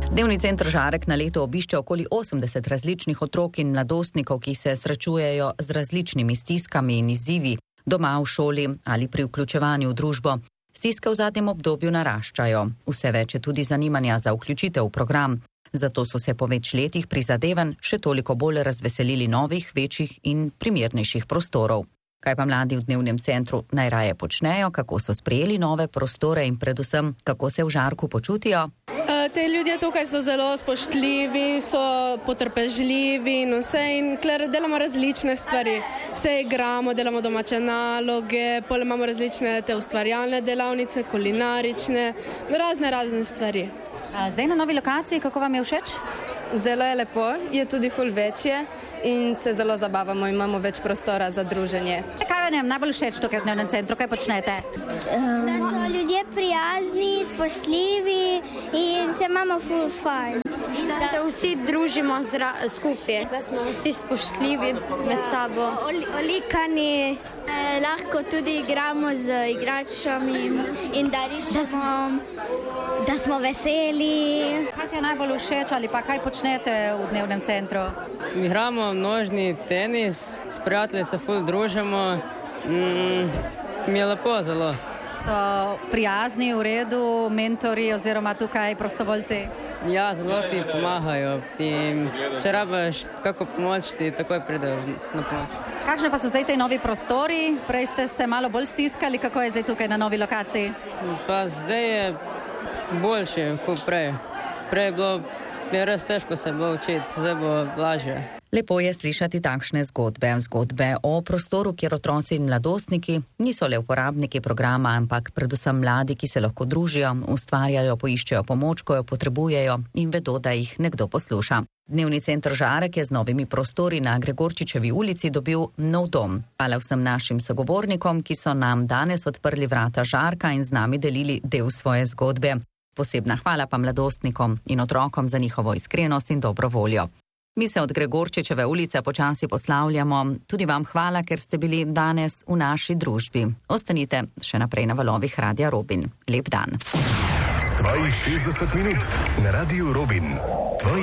Dnevni center Žarek na leto obišče okoli 80 različnih otrok in mladostnikov, ki se srečujejo z različnimi stiskami in izzivi doma, v šoli ali pri vključevanju v družbo. Stiske v zadnjem obdobju naraščajo. Vse več je tudi zanimanja za vključitev v program. Zato so se po več letih prizadevanj še toliko bolj razveselili novih, večjih in primernejših prostorov. Kaj pa mladi v dnevnem centru najraje počnejo, kako so sprejeli nove prostore in predvsem, kako se v Žarku počutijo? Te ljudje tukaj so zelo spoštljivi, so potrpežljivi in vse, in delamo različne stvari. Vse igramo, delamo domače naloge, potem imamo različne te ustvarjalne delavnice, kulinarične, razne stvari. Zdaj na novi lokaciji, kako vam je všeč? Zelo je lepo, je tudi ful večje in se zelo zabavamo, imamo več prostora za druženje. Kaj vam je najbolj všeč tukaj v dnevnem centru, kaj počnete? Da so ljudje prijazni, spoštljivi in se imamo ful fajn. Da se vsi družimo skupaj, da smo vsi spoštljivi med sabo. Olikani, lahko tudi igramo z igračami in da rišemo, da smo veseli. Kaj ti je najbolj všeč ali pa kaj počnete v dnevnem centru? Igramo nožni tenis, s prijatelji se ful družimo, mi je lepo zelo. So prijazni, v redu, mentori oziroma tukaj prostovoljci? Ja, zelo ti pomagajo in če rabiš kako pomoč, ti takoj pridejo na pomoč. Kakšne pa so zdaj te novi prostori? Prej ste se malo bolj stiskali, kako je zdaj tukaj na novi lokaciji? Pa zdaj je boljše kot prej. Prej je res težko se bo učiti, zdaj bo lažje. Lepo je slišati takšne zgodbe o prostoru, kjer otroci in mladostniki niso le uporabniki programa, ampak predvsem mladi, ki se lahko družijo, ustvarjajo, poiščejo pomoč, ko jo potrebujejo in vedo, da jih nekdo posluša. Dnevni center Žarek je z novimi prostori na Gregorčičevi ulici dobil nov dom. Hvala vsem našim sogovornikom, ki so nam danes odprli vrata Žarka in z nami delili del svoje zgodbe. Posebna hvala pa mladostnikom in otrokom za njihovo iskrenost in dobro voljo. Mi se od Gregorčičeve ulice počasi poslavljamo. Tudi vam hvala, ker ste bili danes v naši družbi. Ostanite še naprej na valovih Radia Robin. Lep dan. 62 minut na Radiu Robin.